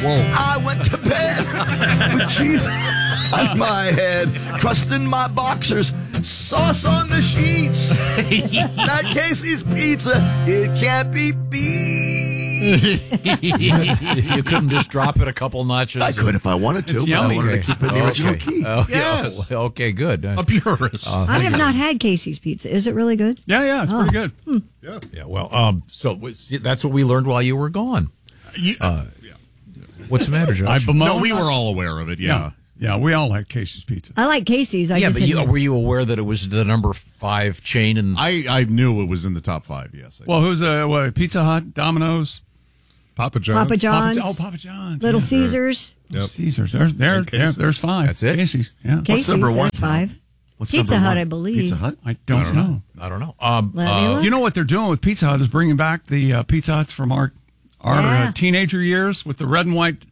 Whoa. I went to bed with cheese on my head, crust in my boxers, sauce on the sheets. That Casey's pizza, it can't be beat. You couldn't just drop it a couple notches? I could if I wanted to, It's but I yummy. wanted to keep it in the original key. Oh, Yes. yeah. Okay, good. A purist. I have not had Casey's pizza. Is it really good? Yeah, it's pretty good. Yeah, well, so that's what we learned while you were gone. What's the matter, Josh? I bemoan. No, we were all aware of it, yeah. Yeah, we all like Casey's pizza. I like Casey's. I yeah, just but didn't- were you aware that it was the number 5 chain? And I knew it was in the top 5, yes. Well, who's Pizza Hut, Domino's, Papa John's. Papa John's, Papa John's, Little yeah. Caesars. Yep. Caesars. And Casey's. There's 5. That's it? Casey's. Yeah. Casey's, number one, that's 5. What's Pizza number Hut, one? I believe. Pizza Hut? I don't know. I don't know. Let me look. You know what they're doing with Pizza Hut is bringing back the Pizza Huts from our Yeah. teenager years with the red and white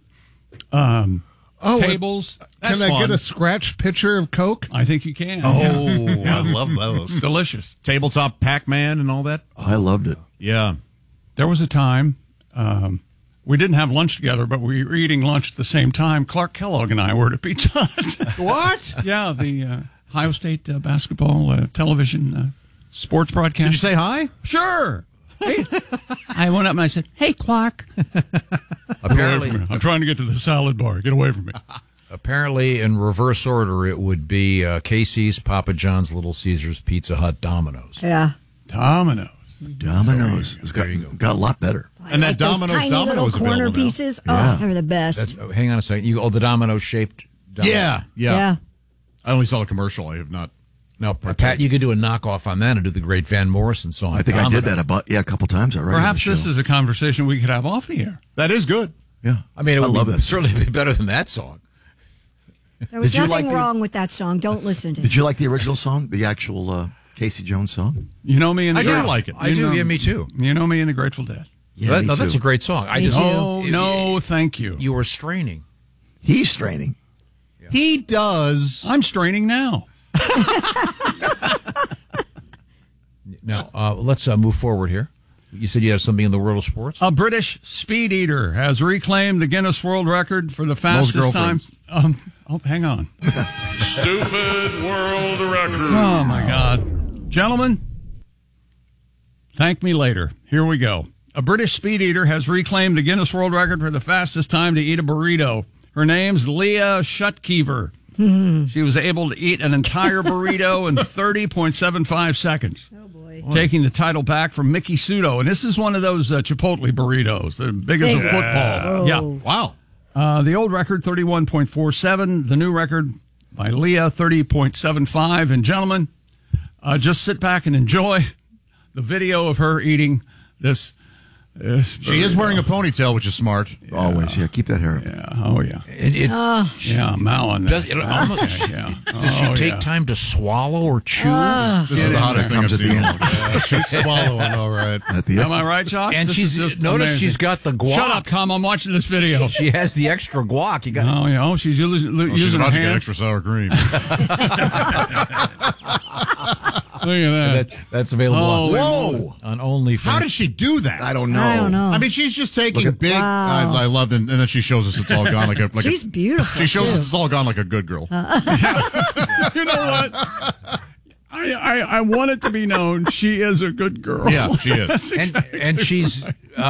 tables. That's Can I get fun. a scratch pitcher of Coke? I think you can. Oh, I love those. Delicious. Tabletop Pac-Man and all that? I loved it. Yeah. There was a time we didn't have lunch together, but we were eating lunch at the same time. Clark Kellogg and I were at a Pizza Hut. What? Yeah, the Ohio State basketball television sports broadcast. Did you say hi? Sure. Hey. I went up and I said, "Hey, Clark." apparently, I'm trying to get to the salad bar. Get away from me. apparently, in reverse order, it would be Casey's, Papa John's, Little Caesars, Pizza Hut, Domino's. Yeah. Domino's. Domino's. It's got a lot better. And that Like those Domino's tiny Domino little is corner available now. pieces. Yeah. Oh, they're the best. Hang on a second. The Domino-shaped Domino. Yeah. yeah. I only saw the commercial. I have not. Now, Pat, you could do a knockoff on that and do the great Van Morrison song. I think I did that a couple times already. Perhaps this is a conversation we could have off the air. That is good. I mean, it would love it. certainly be better than that song. There was Did you nothing like the- wrong with that song. Don't listen to it. Did you like the original song, the actual Casey Jones song? You know me and the I do like it. I do. Yeah, me too. You know me and the Grateful Dead. Yeah, me That's too. a great song. I Me just too. No, thank you. You were straining. He's straining. He does. I'm straining now. Now, let's move forward here. You said you had something in the world of sports? A British speed eater has reclaimed the Guinness World Record for the fastest time. girlfriends. Hang on. Stupid world record. Oh, my God. Gentlemen, thank me later. Here we go. A British speed eater has reclaimed the Guinness World Record for the fastest time to eat a burrito. Her name's Leah Shutkever. She was able to eat an entire burrito in 30.75 seconds. Oh, boy. Taking the title back from Mickey Sudo. And this is one of those Chipotle burritos. They're big as a football. Oh. Yeah. Wow. The old record, 31.47. The new record by Leah, 30.75. And gentlemen, just sit back and enjoy the video of her eating this. She is wearing a ponytail, which is smart. Always, yeah. Keep that hair up. Yeah. Oh, yeah. It Mowing that. does, it almost, Yeah. does she take time to swallow or chew? This is the hottest thing I've Comes at the seen. end. Yeah, she's swallowing, all right. At the Am end. I right, Josh? And This she's is just notice amazing. she's got the guac. Shut up, Tom. I'm watching this video. She has the extra guac. You got Oh, yeah. Oh, she's using She's her about to get hand. extra sour cream. Look at that. that's available Holy Whoa! on OnlyFans. How did she do that? I don't know. I don't know. I mean, she's just taking Look at- big. Wow. I loved it, and then she shows us it's all gone like a. Like She's beautiful, She shows too. us it's all gone like a good girl. You know what? I want it to be known she is a good girl. Yeah, she is. That's exactly and she's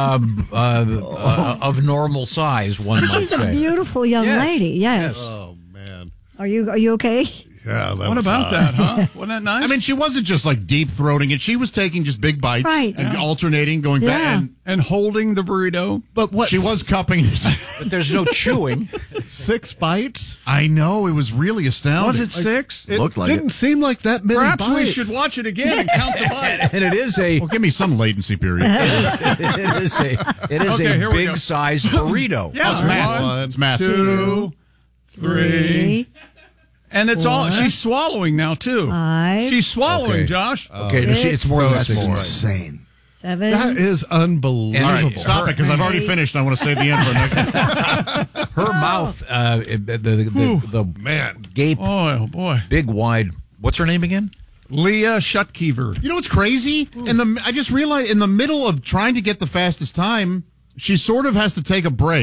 of normal size, one might She's a say. beautiful young Yes. lady. Yes. Oh, man. Are you okay? Yeah, that What was about hot. that, huh? Wasn't that nice? I mean, she wasn't just like deep throating it. She was taking just big bites Right. and alternating, going Yeah. back. and holding the burrito. But what she was cupping it. But there's no chewing. 6 bites? I know, it was really astounding. Was it 6? It Looked like didn't it. seem like that many Perhaps we bites. should watch it again and count the bites. And it is a Well, give me some latency period. it is Okay, a here we go. big size burrito. Yeah, Oh, it's massive. One, It's massive. 2, 3. And it's all she's swallowing now too. 5, She's swallowing, Okay. Josh. Okay, it's more than That's 6. insane. 7. That is unbelievable. All right, stop it, because I've already finished. I want to save the end for next. Her mouth, the Man. gape, Oh boy. big, wide. What's her name again? Leah Shutkever. You know what's crazy? I just realized in the middle of trying to get the fastest time, she sort of has to take a break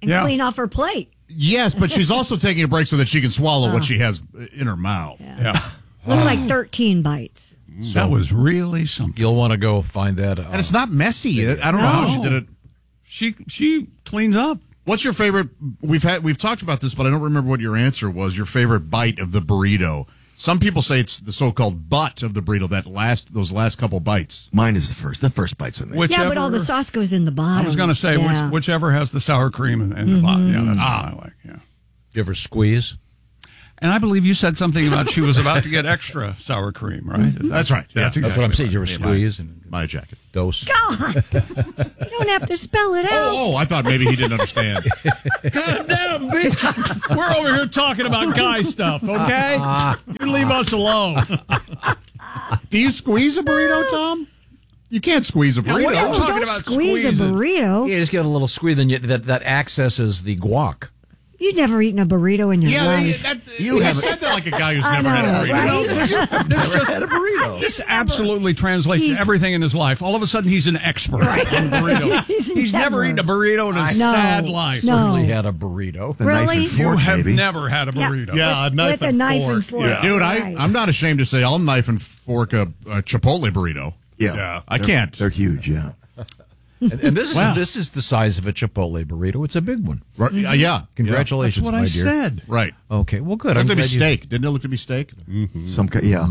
and Yeah. clean off her plate. Yes, but she's also taking a break so that she can swallow what she has in her mouth. Yeah. Looked like 13 bites. That was really something. You'll want to go find that. And it's not messy. I don't know how she did it. She cleans up. What's your favorite? We've talked about this, but I don't remember what your answer was. Your favorite bite of the burrito. Some people say it's the so-called butt of the burrito. Those last couple bites. Mine is the first. The first bite's in there. Yeah, but all the sauce goes in the bottom. I was going to say Yeah. whichever has the sour cream in the bottom. Yeah, that's what I like. Yeah. You ever squeeze? And I believe you said something about she was about to get extra sour cream, right? That's right. Yeah, That's That's what I'm saying. You ever squeeze and My jacket. dose? God, you don't have to spell it out. Oh, I thought maybe he didn't understand. God damn, bitch. We're over here talking about guy stuff, okay? You leave us alone. Do you squeeze a burrito, Tom? You can't squeeze a burrito. what are you Oh, talking don't about squeeze a squeezing? burrito. You just get a little squeeze, then that accesses the guac. You've never eaten a burrito in your life. You said that like a guy who's never had a burrito. right? Never had a burrito. This absolutely translates to He's- everything in his life. All of a sudden, he's an expert on burrito. He's never never. eaten a burrito in his sad life. No. Certainly had a burrito. The knife Really? and fork, You have baby. never had a burrito. Yeah, a knife With a and knife fork. and fork. Yeah. Dude, Right. I'm not ashamed to say I'll knife and fork a Chipotle burrito. Yeah. I can't. They're huge, yeah. And this is the size of a Chipotle burrito. It's a big one. Right, yeah. Congratulations, That's what my I dear. said. Right. Okay, well, good. It I'm looked to be glad you- steak. Didn't it look to be steak? Some kind, yeah.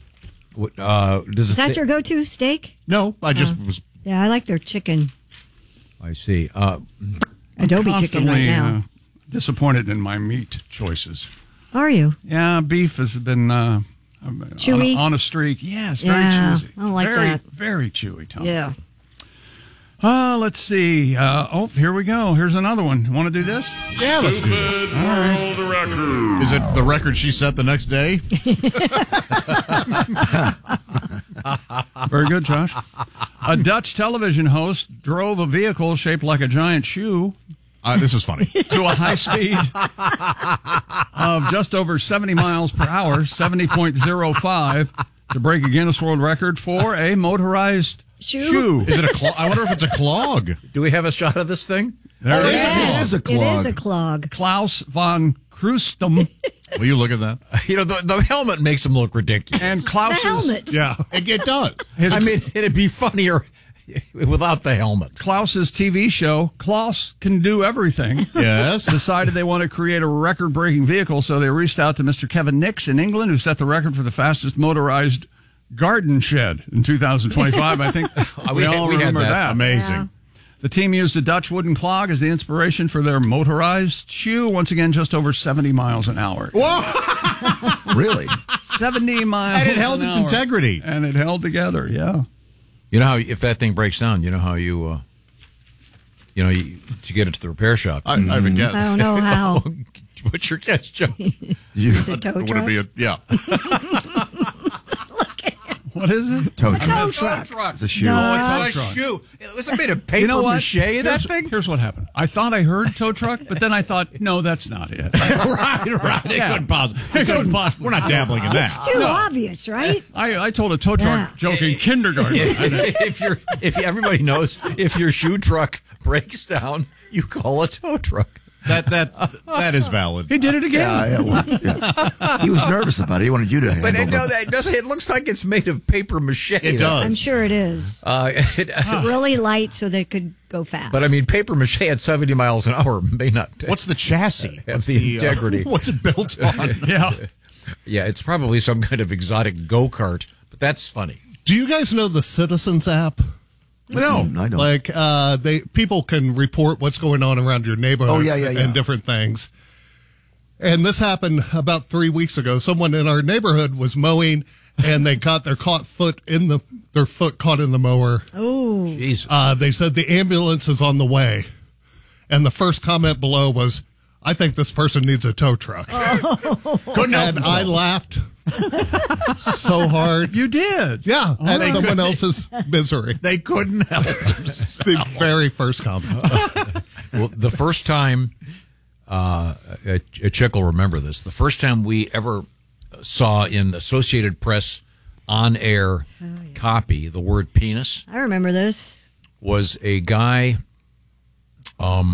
Is that your go-to steak? No, I just was. Yeah, I like their chicken. I see. Adobe chicken right Constantly, now. disappointed in my meat choices. Are you? Yeah, beef has been Chewy? on a streak. Yes, very Yeah, chewy. I don't like very, that. Very chewy, Tom. Yeah. Let's see. Here we go. Here's another one. Want to do this? Yeah, let's do this. Stupid world record. Is it the record she set the next day? Very good, Josh. A Dutch television host drove a vehicle shaped like a giant shoe This is funny. to a high speed of just over 70 miles per hour, 70.05, to break a Guinness World Record for a motorized shoe. Is it a clog? I wonder if it's a clog. Do we have a shot of this thing? There it is. It is a clog. It is a clog. Klaus von Krustum Will you look at that? You know, the helmet makes him look ridiculous. and The Klaus's helmet. Yeah, it does. his, I mean, it'd be funnier without the helmet. Klaus's TV show, Klaus Can Do Everything, Yes. decided they want to create a record-breaking vehicle, so they reached out to Mr. Kevin Nix in England, who set the record for the fastest motorized garden shed in 2025. I think we all we had remember that. that. Amazing. Yeah. The team used a Dutch wooden clog as the inspiration for their motorized shoe. Once again, just over 70 miles an hour. Really? 70 miles And it held an its hour. integrity. And it held together, yeah. You know how if that thing breaks down, you know how you to get it to the repair shop. I would guess. I don't know how. What's your guess, Joe? Is it tow Would truck? it be a yeah? What is it? Tow truck. Tow truck. It's a shoe. Oh, it's a shoe. It was made of paper You know what? mache, that thing? Here's what happened. I thought I heard tow truck, but then I thought, no, that's not it. right. It Yeah. couldn't possibly. It couldn't possibly. We're not dabbling in that. It's too obvious, right? I told a tow truck Yeah. joke in kindergarten. if everybody knows, if your shoe truck breaks down, you call a tow truck. That is valid. He did it again. Yeah. He was nervous about it. He wanted you to handle But it. that doesn't. It looks like it's made of paper mache. It does. I'm sure it is. Really light so they could go fast. But I mean, paper mache at 70 miles an hour may not. What's the chassis? Have What's the integrity. What's it built on? Yeah. Yeah, it's probably some kind of exotic go-kart. But that's funny. Do you guys know the Citizens app? No. I don't. Like people can report what's going on around your neighborhood Oh, yeah. and different things. And this happened about 3 weeks ago. Someone in our neighborhood was mowing and they got their foot caught in the mower. oh, Jesus. They said the ambulance is on the way. And the first comment below was, I think this person needs a tow truck. Couldn't help And I himself. laughed so hard. You did. Yeah, at they someone could- else's misery. They couldn't help themselves. The very first comment. Well, the first time, a chick will remember this, the first time we ever saw in Associated Press on-air copy the word penis I remember this. was a guy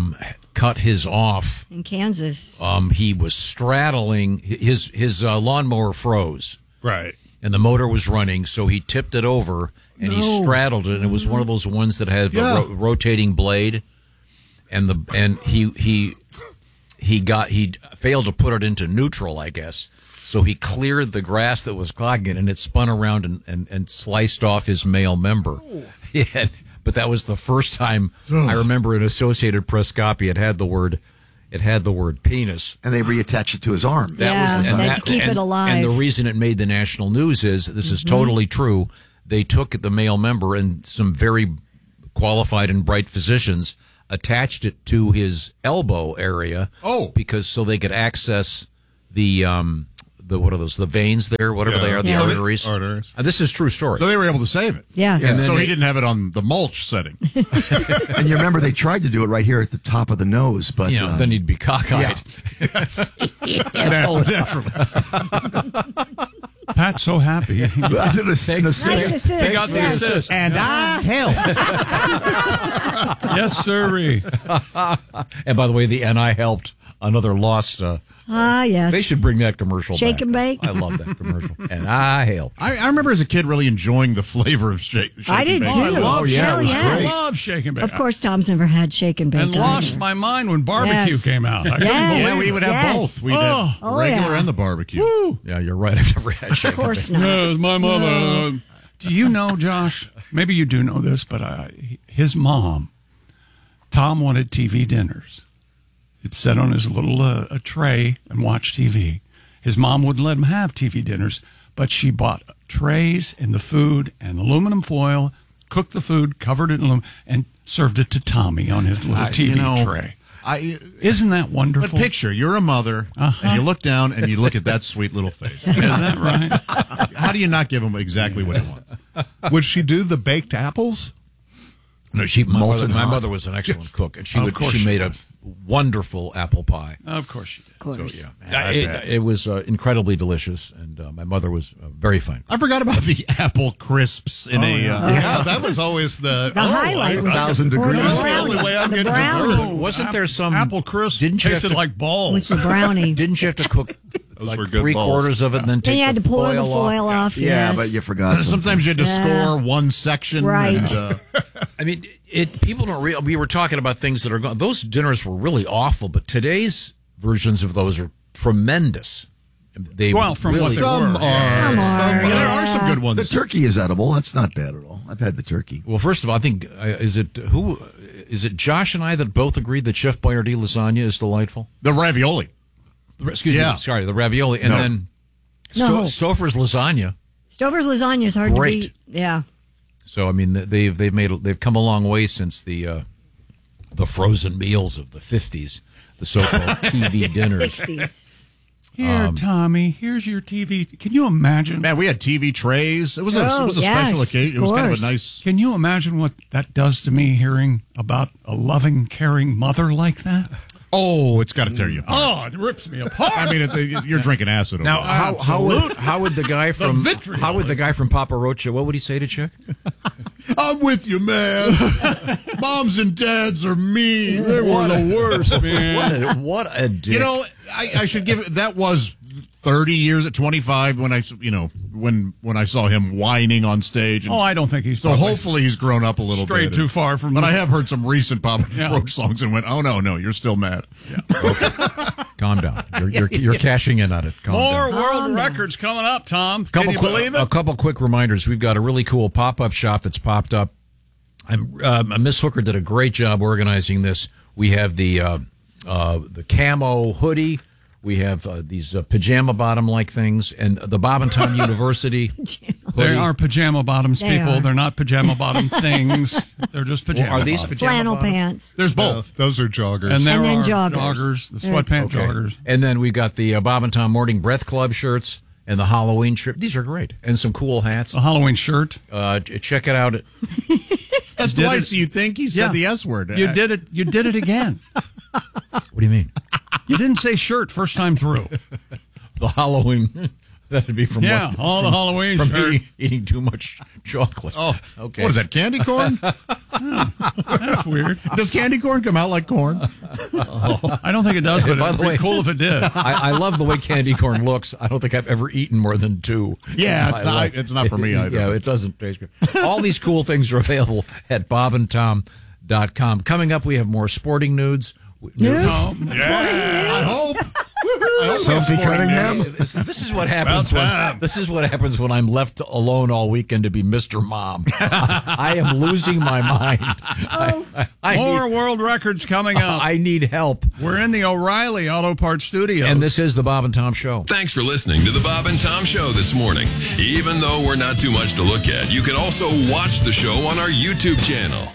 cut his off. In Kansas. He was straddling his lawnmower froze. Right. And the motor was running, so he tipped it over and he straddled it. And it was one of those ones that had a rotating blade, and he failed to put it into neutral, I guess. So he cleared the grass that was clogging it, and it spun around and sliced off his male member. Yeah, but that was the first time I remember an Associated Press copy. It had the word penis, And they reattached it to his arm. To keep it alive. And the reason it made the national news is this is totally true. They took the male member, and some very qualified and bright physicians attached it to his elbow area. Because so they could access the what are those? The veins there, whatever they are, the arteries. This is true story. So they were able to save it. Yeah. And so he didn't have it on the mulch setting. And you remember they tried to do it right here at the top of the nose, but then he'd be cockeyed. Naturally. Pat's so happy. That's an assist. Nice assist. They got the assist. And I helped. Yes, sirree. And by the way, the "and I helped," another lost. Yes. They should bring that commercial Shake back. and bake. I love that commercial. And I helped. I remember as a kid really enjoying the flavor of shake I did and too. bake. I love Hell yes. I love shake and bake. Of course, Tom's never had shake and bake. And lost either. my mind when barbecue Yes. came out. I couldn't Yes. believe Yeah, we would have Yes. both. We'd have the regular and the barbecue. Yeah, you're right. I've never had shake Of course and not. Yes, my mother. Do you know, Josh? Maybe you do know this, but his mom, Tom wanted TV dinners. He'd sit on his little a tray and watch TV. His mom wouldn't let him have TV dinners, but she bought trays and the food and aluminum foil, cooked the food, covered it in aluminum, and served it to Tommy on his little TV tray. Isn't that wonderful? But picture, you're a mother, and you look down and you look at that sweet little face. Is that right? How do you not give him exactly what he wants? Would she do the baked apples? No, my mother was an excellent cook, and she made a wonderful apple pie. Of course she did. Of course. So it was incredibly delicious, and my mother was very fine. I forgot about the apple crisps in Yeah, that was always the highlight was 1,000 or degrees. That's the only way I'm getting dessert. Wasn't there some apple crisp? Didn't you have tasted to, like balls? with the brownie. Didn't you have to cook like were good 3/4 of it and then Then take you had the to pull the foil foil off? off. Yeah, yes. but you forgot. Sometimes you had to score one section. Right. And, I mean, people don't realize. We were talking about things that are gone. Those dinners were really awful, but today's versions of those are tremendous. They Well, from what really, they Some were. are. yeah, there are some good ones. The turkey is edible. That's not bad at all. I've had the turkey. Well, first of all, I think is it Josh and I that both agreed that Chef Boyardee lasagna is delightful? The ravioli. Excuse me, sorry, the ravioli, and then No. Stouffer's lasagna. Stover's lasagna is hard Great. to beat. Yeah. So I mean, they've come a long way since the frozen meals of the 50s, the so-called TV dinners. 60s. Here, Tommy, here's your TV. Can you imagine? Man, we had TV trays. It was a special yes, occasion. It was of kind of course. a nice. Can you imagine what that does to me hearing about a loving, caring mother like that? Oh, it's got to tear you apart. Oh, it rips me apart. I mean, you're drinking acid over Now, there. how would the guy from vitriol. how would the guy from Papa Rocha? What would he say to Chick? I'm with you, man. Moms and dads are mean. They were the worst, man. What a dick. You know, I should give it. That was 30 years at 25 when I saw him whining on stage. And Oh, I don't think he's so probably hopefully he's grown up a little strayed bit. too far from. But I have heard some recent Papa Yeah. Roach songs and went, oh no, you're still mad. Calm down. You're cashing in on it. Calm more down. world records coming up, Tom. Can you believe A it? couple quick reminders. We've got a really cool pop-up shop that's popped up. Miss Hooker did a great job organizing this. We have the camo hoodie. We have these pajama bottom-like things, and the Bob and Tom University. They hoodie. are pajama bottoms, They people. are. They're not pajama bottom things. They're just pajama. Are these bottoms. pajama Flannel bottoms? pants. There's both. Those are joggers. And there And then are joggers. the sweatpant Okay. joggers. And then we've got the Bob and Tom Morning Breath Club shirts and the Halloween shirt. These are great. And some cool hats. A Halloween shirt. Check it out. That's did twice it. you think he said Yeah. the S word. You did it. You did it again. What do you mean? You didn't say shirt first time through. The Halloween That'd be from Yeah, what? all the Halloween from shirt. eating too much chocolate. Oh, okay. What is that, candy corn? That's weird. Does candy corn come out like corn? I don't think it does, but By it'd the be way- cool if it did. I love the way candy corn looks. I don't think I've ever eaten more than 2. Yeah, it's not for me either. Yeah, it doesn't taste good. All these cool things are available at bobandtom.com. Coming up, we have more sporting nudes. I hope. Sophie Cunningham. This is what happens About time. when this is what happens when I'm left alone all weekend to be Mr. Mom. I am losing my mind. I More need, world records coming up. I need help. We're in the O'Reilly Auto Parts studio. And this is the Bob and Tom Show. Thanks for listening to the Bob and Tom Show this morning. Even though we're not too much to look at, you can also watch the show on our YouTube channel.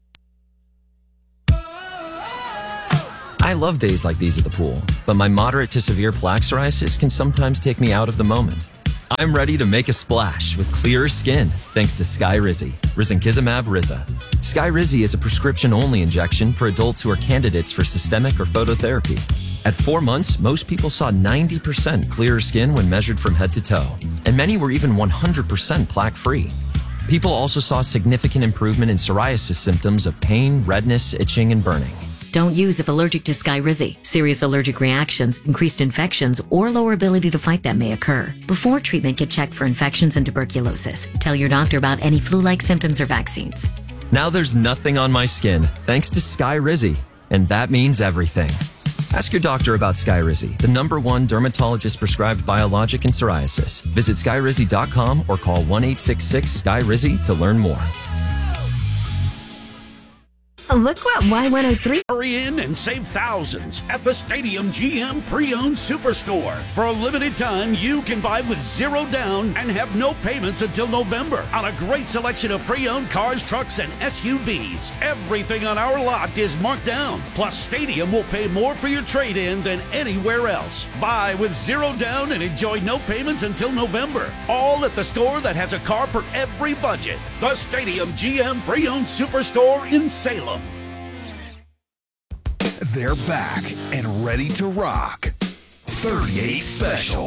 I love days like these at the pool, but my moderate to severe plaque psoriasis can sometimes take me out of the moment. I'm ready to make a splash with clearer skin thanks to Skyrizi, risankizumab Riza. Skyrizi is a prescription-only injection for adults who are candidates for systemic or phototherapy. At 4 months, most people saw 90% clearer skin when measured from head to toe, and many were even 100% plaque-free. People also saw significant improvement in psoriasis symptoms of pain, redness, itching, and burning. Don't use if allergic to Skyrizi. Serious allergic reactions, increased infections, or lower ability to fight them may occur. Before treatment, get checked for infections and tuberculosis. Tell your doctor about any flu-like symptoms or vaccines. Now there's nothing on my skin thanks to Skyrizi, and that means everything. Ask your doctor about Skyrizi, the #1 dermatologist-prescribed biologic in psoriasis. Visit Skyrizi.com or call 1-866-SKY-RIZI to learn more. Look what Y103. Hurry in and save thousands at the Stadium GM Pre-Owned Superstore. For a limited time, you can buy with zero down and have no payments until November on a great selection of pre-owned cars, trucks, and SUVs. Everything on our lot is marked down. Plus, Stadium will pay more for your trade-in than anywhere else. Buy with zero down and enjoy no payments until November. All at the store that has a car for every budget. The Stadium GM Pre-Owned Superstore in Salem. They're back and ready to rock. 38 Special.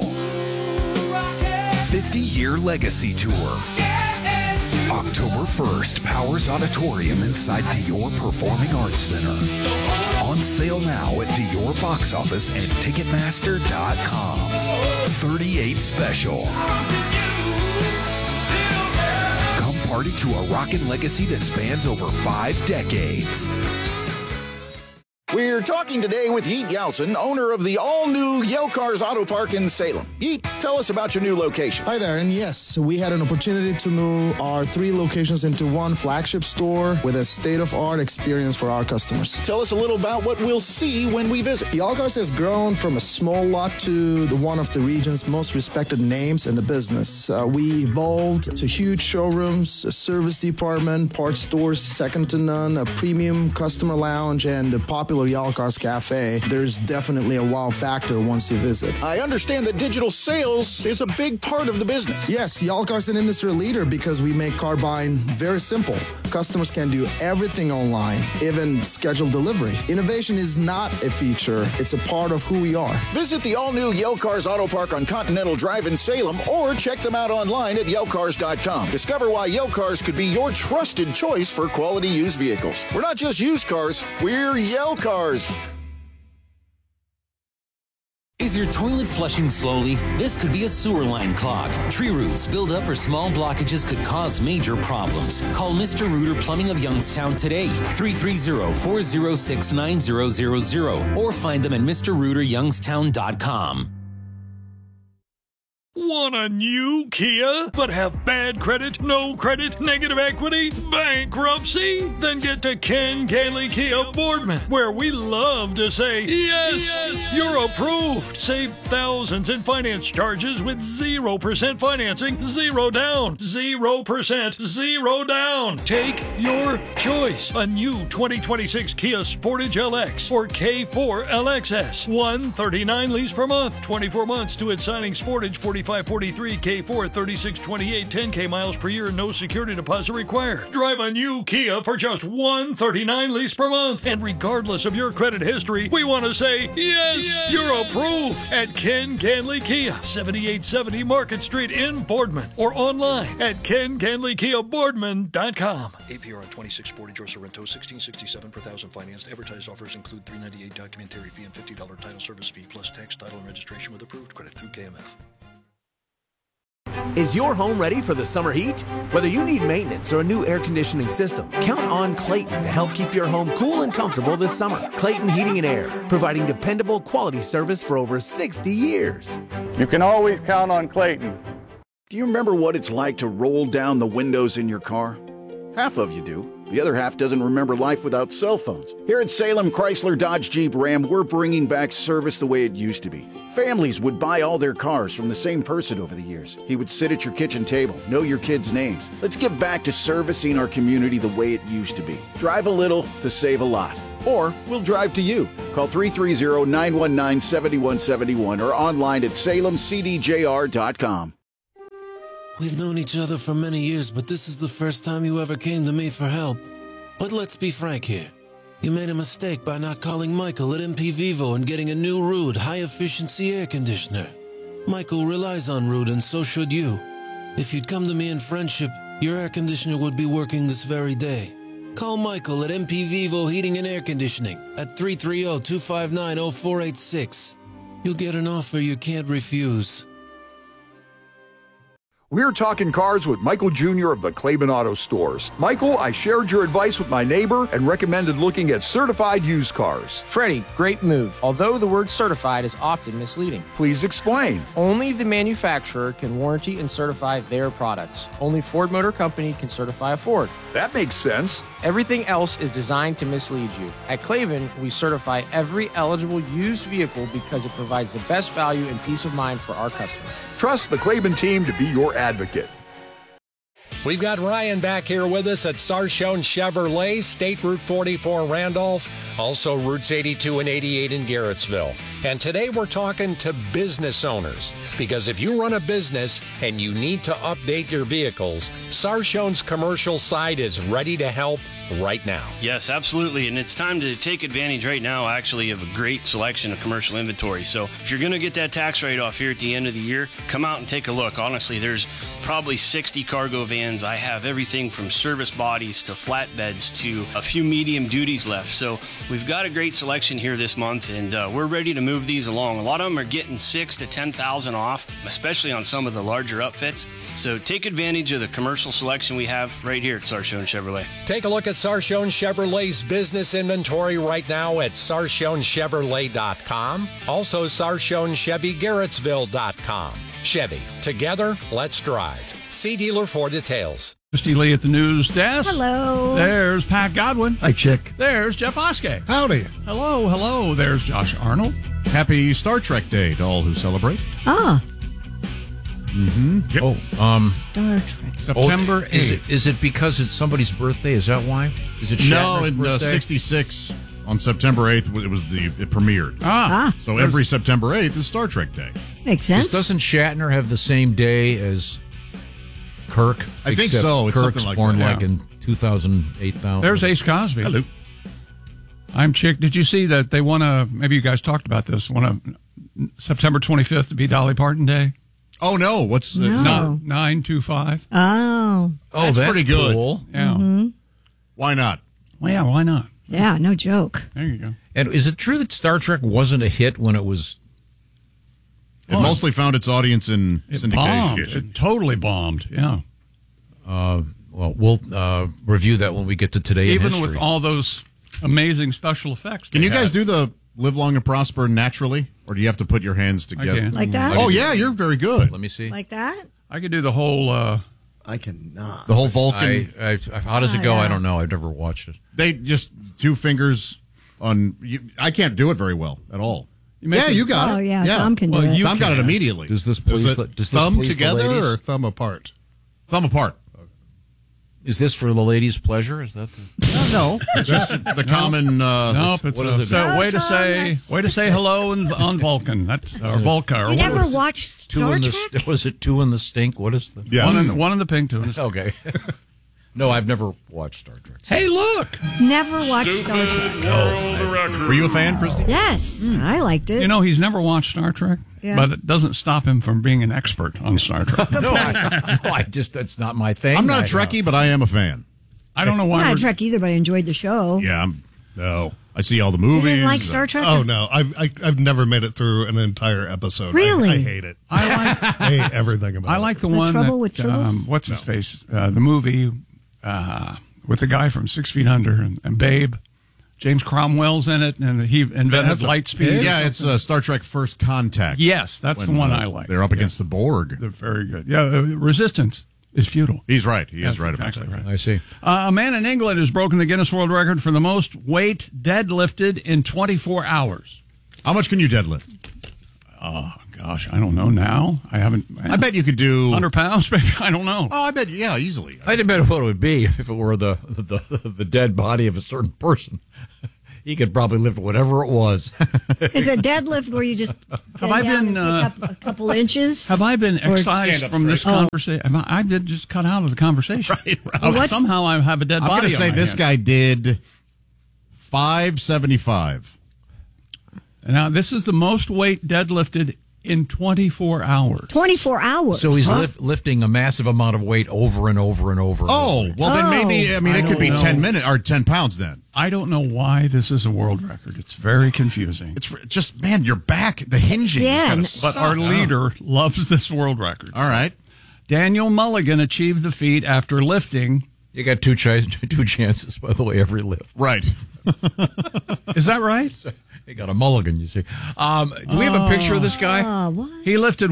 50-year legacy tour. October 1st, Powers Auditorium inside Dior Performing Arts Center. On sale now at Dior Box Office and Ticketmaster.com. 38 Special. Come party to a rockin' legacy that spans over 5 decades. We're talking today with Yeet Yeltsin, owner of the all-new Yale Cars Auto Park in Salem. Yeet, tell us about your new location. Hi there, and yes, we had an opportunity to move our 3 locations into one flagship store with a state-of-art experience for our customers. Tell us a little about what we'll see when we visit. Yale Cars has grown from a small lot to one of the region's most respected names in the business. We evolved to huge showrooms, a service department, parts stores second to none, a premium customer lounge, and a popular Yale Cars Cafe. There's definitely a wow factor once you visit. I understand that digital sales is a big part of the business. Yes, Yale Cars is an industry leader because we make car buying very simple. Customers can do everything online, even schedule delivery. Innovation is not a feature, it's a part of who we are. Visit the all-new Yale Cars Auto Park on Continental Drive in Salem or check them out online at YaleCars.com. Discover why Yale Cars could be your trusted choice for quality used vehicles. We're not just used cars, we're Yale Cars. Is your toilet flushing slowly? This could be a sewer line clog. Tree roots, buildup, or small blockages could cause major problems. Call Mr. Rooter Plumbing of Youngstown today, 330-406-9000, or find them at MrRooterYoungstown.com. Want a new Kia, but have bad credit, no credit, negative equity, bankruptcy? Then get to Ken Gailey Kia Boardman, where we love to say, yes, you're approved. Save thousands in finance charges with 0% financing, 0 down, 0%, 0 down. Take your choice. A new 2026 Kia Sportage LX or K4 LXS. $139 lease per month, 24 months to its signing Sportage, 45 4543, K4 3628, 10K miles per year, no security deposit required. Drive a new Kia for just $139 lease per month. And regardless of your credit history, we want to say, yes, you're approved at Ken Canley Kia, 7870 Market Street in Boardman, or online at KenCanleyKiaBoardman.com. APR on 2640 George Sorrento, 1667 per thousand financed. Advertised offers include $398 documentary fee and $50 title service fee, plus tax, title, and registration with approved credit through KMF. Is your home ready for the summer heat? Whether you need maintenance or a new air conditioning system, count on Clayton to help keep your home cool and comfortable this summer. Clayton Heating and Air, providing dependable quality service for over 60 years. You can always count on Clayton. Do you remember what it's like to roll down the windows in your car? Half of you do. The other half doesn't remember life without cell phones. Here at Salem Chrysler Dodge Jeep Ram, we're bringing back service the way it used to be. Families would buy all their cars from the same person over the years. He would sit at your kitchen table, know your kids' names. Let's get back to servicing our community the way it used to be. Drive a little to save a lot. Or we'll drive to you. Call 330-919-7171 or online at salemcdjr.com. We've known each other for many years, but this is the first time you ever came to me for help. But let's be frank here. You made a mistake by not calling Michael at MP Vivo and getting a new Ruud high-efficiency air conditioner. Michael relies on Ruud, and so should you. If you'd come to me in friendship, your air conditioner would be working this very day. Call Michael at MP Vivo Heating and Air Conditioning at 330-259-0486. You'll get an offer you can't refuse. We're talking cars with Michael Jr. of the Claiborne Auto Stores. Michael, I shared your advice with my neighbor and recommended looking at certified used cars. Freddie, great move, although the word certified is often misleading. Please explain. Only the manufacturer can warranty and certify their products. Only Ford Motor Company can certify a Ford. That makes sense. Everything else is designed to mislead you. At Claiborne, we certify every eligible used vehicle because it provides the best value and peace of mind for our customers. Trust the Claiborne team to be your advocate. We've got Ryan back here with us at Sarshone Chevrolet, State Route 44 Randolph, also routes 82 and 88 in Garrettsville. And today we're talking to business owners, because if you run a business and you need to update your vehicles, Sarshone's commercial side is ready to help right now. Yes, absolutely. And it's time to take advantage right now, actually, of a great selection of commercial inventory. So if you're going to get that tax write-off here at the end of the year, come out and take a look. Honestly, there's probably 60 cargo vans. I have everything from service bodies to flatbeds to a few medium duties left. So we've got a great selection here this month, and we're ready to move these along. A lot of them are getting $6,000 to $10,000 off, especially on some of the larger upfits. So take advantage of the commercial selection we have right here at Sarshone Chevrolet. Take a look at Sarshone Chevrolet's business inventory right now at SarshoneChevrolet.com. Also, SarshoneChevyGarrettsville.com. Chevy, together, let's drive. See dealer for details. Christy Lee at the news desk. Hello. There's Pat Godwin. Hi, Chick. There's Jeff Oskey. Howdy. Hello, hello. There's Josh Arnold. Happy Star Trek Day to all who celebrate. Ah. Mm-hmm. Yep. Star Trek. September 8th. Is it because it's somebody's birthday? Is that why? Is it Shatner's in birthday? 66 on September 8th, it premiered. So every September 8th is Star Trek Day. Makes sense. Doesn't Shatner have the same day as Kirk? I think so. It's Kirk's something like born that. in 2000, 8000. There's Ace Cosby. Hello. I'm Chick. Did you see that they want to, maybe you guys talked about this, September 25th to be Dolly Parton Day? Oh, no. What's No. 925? Oh. That's pretty good. Cool. Yeah. Mm-hmm. Why not? Well, yeah, why not? Yeah, no joke. There you go. And is it true that Star Trek wasn't a hit when it was? It mostly found its audience in syndication. Bombed. It totally bombed, yeah. Well, we'll review that when we get to today in Even history. with all those amazing special effects. Can you guys do the live long and prosper naturally? Or do you have to put your hands together? can. Like that? Oh, yeah, you're very good. Let me see. Like that? I could do the whole... I cannot. The whole Vulcan. How does it go? yeah. I don't know. I've never watched it. They just two fingers on. I can't do it very well at all. You got it. Oh, yeah, Tom can do it. Tom got it immediately. Does this please? Is it does this thumb please together the ladies? or thumb apart? Thumb apart. Is this for the ladies' pleasure? Is that the... No. It's just the common... Nope. It's what is it? So way to say hello on Vulcan. That's or Volca. Or You never what is it? watched Two Star in Trek? the was it Two in the Stink? What is the One in the pink, two in the stink. Okay. No, I've never watched Star Trek. Hey, look. Never watched Star Trek. Were you a fan, Christy? Yes, I liked it. You know, he's never watched Star Trek, Yeah. but it doesn't stop him from being an expert on Star Trek. I just that's not my thing. I'm not a Trekkie, but I am a fan. I don't know why. I'm not a Trek either, but I enjoyed the show. Yeah, No. I see all the movies. You didn't like Star Trek? Oh no, I've never made it through an entire episode. Really? I hate it. I hate everything about it. I like the one Trouble that, with Tribbles? what's his face? The movie with the guy from 6 Feet Under and Babe. James Cromwell's in it, and he invented light speed. Yeah, it's Star Trek First Contact. Yes, that's the one I like. They're up against the Borg. They're very good. Yeah, Resistance is futile. He's right. He is That's right exactly about that. I see. A man in England has broken the Guinness World Record for the most weight deadlifted in 24 hours. How much can you deadlift? Oh, gosh, I don't know now. I haven't. I bet you could do 100 pounds, maybe. I don't know. Oh, I bet, yeah, easily. I didn't bet what it would be if it were the dead body of a certain person. He could probably lift whatever it was. Is a deadlift where you just Have I been up a couple inches? Have I been Or- excised from this conversation? I've been just cut out of the conversation. Somehow I have a dead I'm body. going to say on my this hands. guy did 575. Now, this is the most weight deadlifted in 24 hours. 24 hours. So he's lifting a massive amount of weight over and over and over. Oh, well, then maybe, I mean, it could be 10 minutes or 10 pounds then. I don't know why this is a world record. It's very confusing. It's just, man, your back, the hinging is going to But our leader loves this world record. All right. Daniel Mulligan achieved the feat after lifting. You got two chances, by the way, every lift. Right. Is that right? He got a mulligan, you see. Do we have a picture of this guy? He lifted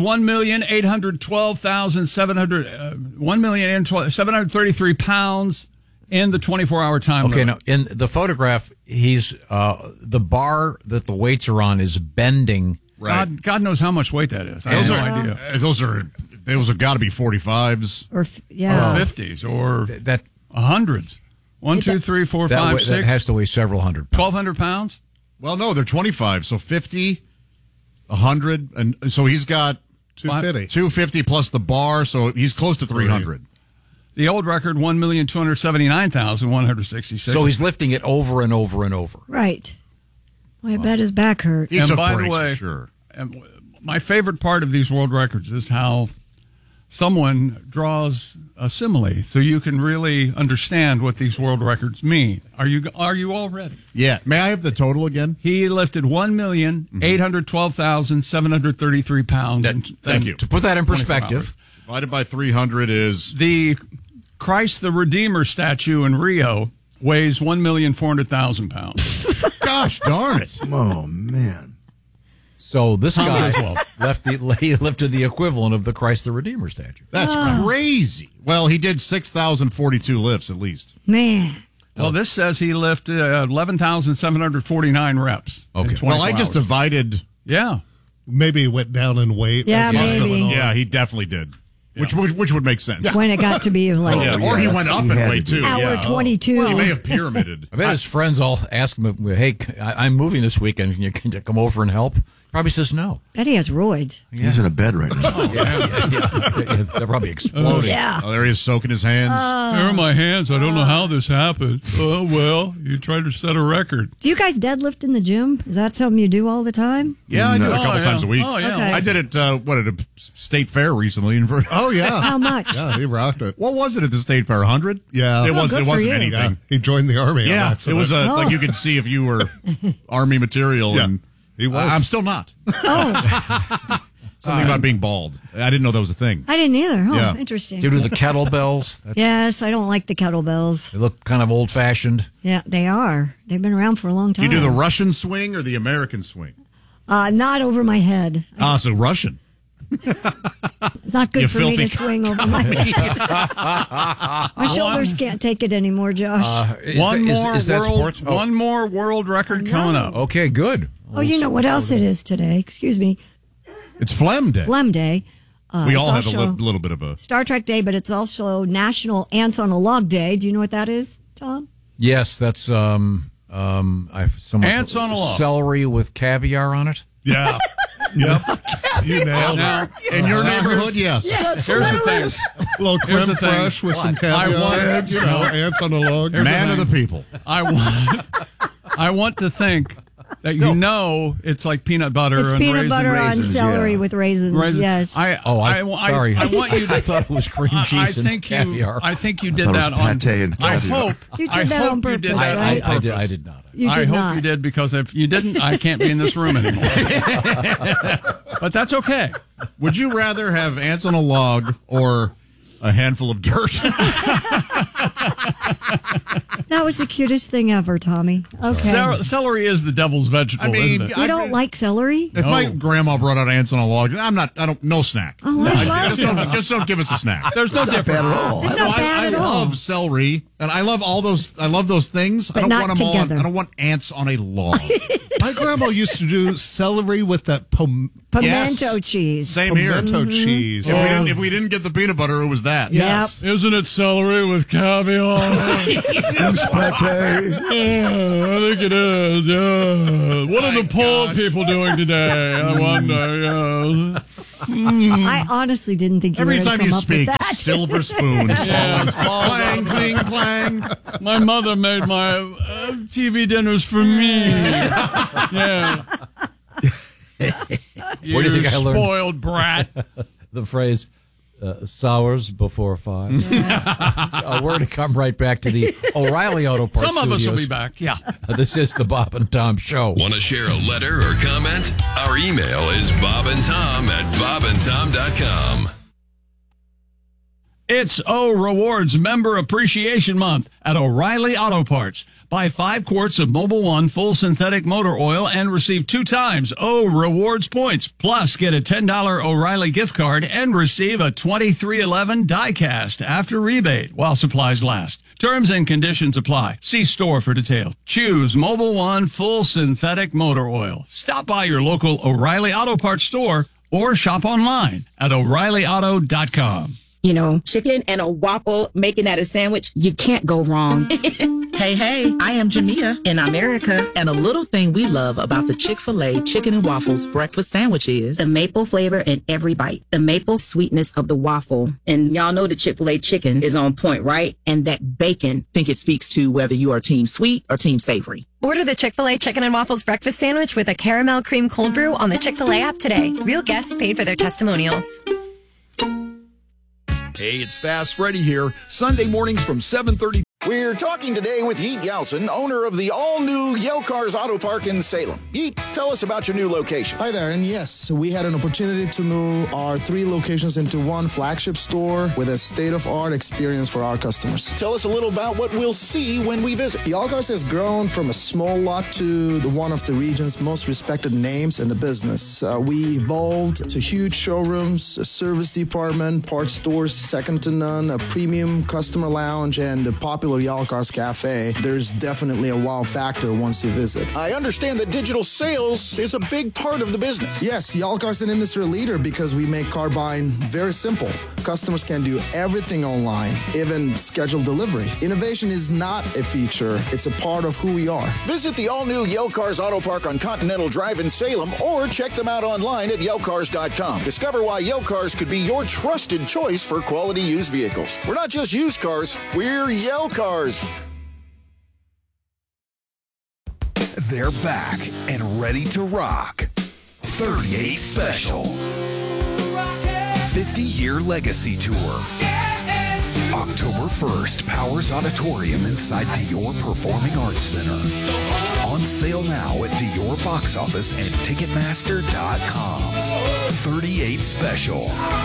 1,733 pounds in the 24-hour time Okay, limit. now in the photograph, he's the bar that the weights are on is bending. Right. God knows how much weight that is. I have no idea. Those have got to be 45s. Or Or 50s or that hundreds. 1, 2, 3, 4, 5, 6. That has to weigh several hundred pounds. 1,200 pounds? Well, no, they're 25. So 50, 100. And so he's got 250. 250 plus the bar. So he's close to 300. The old record, 1,279,166. So he's lifting it over and over and over. Right. Well, I bet his back hurt. And by the way, my favorite part of these world records is how someone draws a simile so you can really understand what these world records mean. Are you all ready? Yeah. May I have the total again? He lifted 1,812,733 pounds. Thank you. To put that in perspective, divided by 300 is the Christ the Redeemer statue in Rio weighs 1,400,000 pounds. Gosh darn it. Oh, man. So this guy Well. lifted the equivalent of the Christ the Redeemer statue. That's crazy. Well, he did 6,042 lifts at least. Man. Well, this says he lifted 11,749 reps. Okay. Well, I just divided. Yeah. Maybe he went down in weight. Yeah, maybe. Yeah, he definitely did. Which would make sense. When it got to be like Or he went up in weight too. hour 22. He may have pyramided. I bet his friends all ask him, "Hey, I'm moving this weekend. Can you come over and help?" Probably says no. Bet he has roids. He's in a bed right now. Yeah, they're probably exploding. Yeah. Oh, there he is soaking his hands. There are my hands. I don't know how this happened. Oh, well, you tried to set a record. Do you guys deadlift in the gym? Is that something you do all the time? Yeah, I do it a couple times a week. Oh, yeah. Okay. I did it, at a state fair recently. Oh, yeah. How much? Yeah, he rocked it. What was it at the state fair? 100? Yeah. It Oh, good for wasn't you. anything. Yeah, he joined the army. Yeah, on it accident. was like you could see if you were army material. Yeah, and he was. I'm still not. Something about being bald. I didn't know that was a thing. I didn't either. Oh, Yeah. interesting. Do you do the kettlebells? Yes, I don't like the kettlebells. They look kind of old-fashioned. Yeah, they are. They've been around for a long Do time. you do the Russian swing or the American swing? Not over my head. So Russian. Not good You for me to filthy swing over my head. My shoulders can't take it anymore, Josh. Is that sports? Oh. One more world record coming up. Okay, good. Oh, you know what else it is today? Excuse me. It's Phlegm Day. Phlegm Day. We all have also a little bit of a Star Trek Day, but it's also National Ants on a Log Day. Do you know what that is, Tom? Yes, that's ants on a log. Celery with caviar on it. Yeah. Yep. You nailed it. In your neighborhood, yes. Here's the thing. A little creme fraiche with some caviar. Ants on a log. Man of the people. I want to think that it's like peanut butter It's and peanut raisins. butter on celery with raisins. Yes. Sorry. I want you to. I thought it was cream cheese and caviar. I think you did that on. Pate and I caviar. hope You did that on purpose, right? I did not. You I did hope not. you did, because if you didn't, I can't be in this room anymore. But that's okay. Would you rather have ants on a log or a handful of dirt? That was the cutest thing ever, Tommy. Okay. Celery is the devil's vegetable, isn't it? You don't like celery? If my grandma brought out ants on a log, no snack. Oh, I love it. Just don't give us a snack. There's no difference. Bad at all. It's not bad at all. I love celery, and I love all those. I love those things. But I don't not want them together. all. I don't want ants on a log. My grandma used to do celery with that Pimento cheese. Same here. pimento cheese. If we didn't get the peanut butter, it was that. Yes. Isn't it celery with caviar? Goose pate. I think it is. Yeah. What are the poor people doing today? I wonder. I honestly didn't think you were Every going to time come you up speak, with that. silver spoon is falling. Clang, cling, clang. My mother made my TV dinners for me. Yeah. Where do you think I learned spoiled brat? the phrase sours before 5? We're going to come right back to the O'Reilly Auto Parts Some of us will Studios. be back, yeah. This is the Bob and Tom Show. Want to share a letter or comment? Our email is bobandtom@bobandtom.com. It's O Rewards Member Appreciation Month at O'Reilly Auto Parts. Buy 5 quarts of Mobil 1 full synthetic motor oil and receive 2 times O Rewards points. Plus, get a $10 O'Reilly gift card and receive a 2311 die-cast after rebate while supplies last. Terms and conditions apply. See store for details. Choose Mobil 1 full synthetic motor oil. Stop by your local O'Reilly Auto Parts store or shop online at O'ReillyAuto.com. You know, chicken and a waffle, making that a sandwich, you can't go wrong. Hey, I am Jamia in America, and a little thing we love about the Chick-fil-A Chicken and Waffles breakfast sandwich is the maple flavor in every bite, the maple sweetness of the waffle. And y'all know the Chick-fil-A chicken is on point, right? And that bacon. I think it speaks to whether you are team sweet or team savory. Order the Chick-fil-A Chicken and Waffles breakfast sandwich with a caramel cream cold brew on the Chick-fil-A app today. Real guests paid for their testimonials. Hey, it's Fast Freddy here. Sunday mornings from 7:30. We're talking today with Yeet Yeltsin, owner of the all-new Yale Cars Auto Park in Salem. Yeet, tell us about your new location. Hi there, and yes, we had an opportunity to move our 3 locations into one flagship store with a state-of-art experience for our customers. Tell us a little about what we'll see when we visit. Yale Cars has grown from a small lot to one of the region's most respected names in the business. We evolved to huge showrooms, a service department, parts stores second to none, a premium customer lounge, and a popular Yale Cars Cafe. There's definitely a wow factor once you visit. I understand that digital sales is a big part of the business. Yes, Yale Cars is an industry leader because we make car buying very simple. Customers can do everything online, even schedule delivery. Innovation is not a feature, it's a part of who we are. Visit the all-new Yale Cars Auto Park on Continental Drive in Salem or check them out online at YaleCars.com. Discover why Yale Cars could be your trusted choice for quality used vehicles. We're not just used cars, we're Yale Cars. They're back and ready to rock. 38 Special. 50-year legacy tour. October 1st, Powers Auditorium inside Dior Performing Arts Center. On sale now at Dior box office and Ticketmaster.com. 38 Special.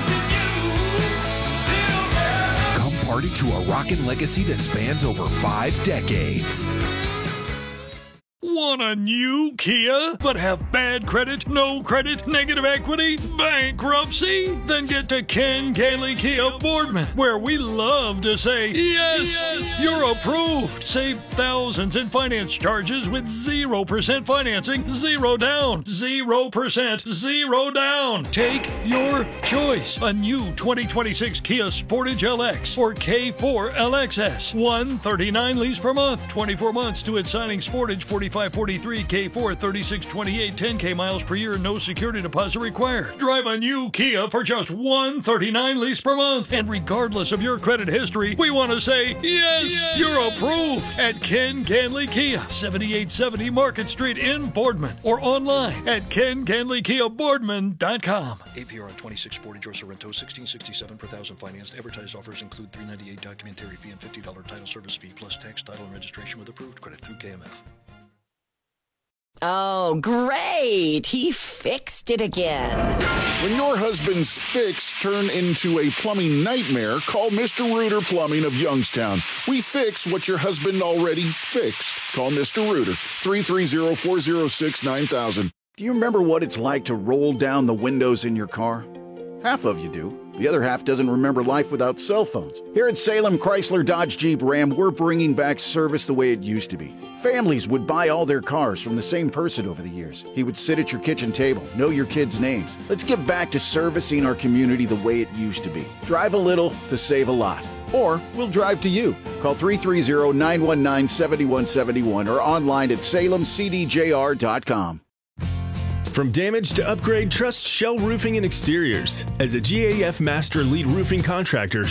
Party to a rockin' legacy that spans over 5 decades. Want Want a new Kia, but have bad credit, no credit, negative equity, bankruptcy? Then get to Ken Gailey Kia Boardman, where we love to say, yes, you're approved. Save thousands in finance charges with 0% financing, 0 down, 0%, 0 down. Take your choice. A new 2026 Kia Sportage LX or K4 LXS. $139 lease per month, 24 months to its signing. Sportage $45.43, K4 $36.28, 10K miles per year, no security deposit required. Drive a new Kia for just $139 lease per month. And regardless of your credit history, we want to say, yes, you're approved at Ken Ganley Kia, 7870 Market Street in Boardman, or online at KenGanleyKiaBoardman.com. APR on 26 Sportage or Sorrento, $16.67 per thousand financed. Advertised offers include $398 documentary fee and $50 title service fee plus tax, title, and registration with approved credit through KMF. Oh, great! He fixed it again. When your husband's fix turn into a plumbing nightmare, call Mr. Reuter Plumbing of Youngstown. We fix what your husband already fixed. Call Mr. Reuter, 330-406-9000. Do you remember what it's like to roll down the windows in your car? Half of you do. The other half doesn't remember life without cell phones. Here at Salem Chrysler Dodge Jeep Ram, we're bringing back service the way it used to be. Families would buy all their cars from the same person over the years. He would sit at your kitchen table, know your kids' names. Let's get back to servicing our community the way it used to be. Drive a little to save a lot. Or we'll drive to you. Call 330-919-7171 or online at salemcdjr.com. From damage to upgrade, trust Shell Roofing and Exteriors. As a GAF Master Elite Roofing Contractor,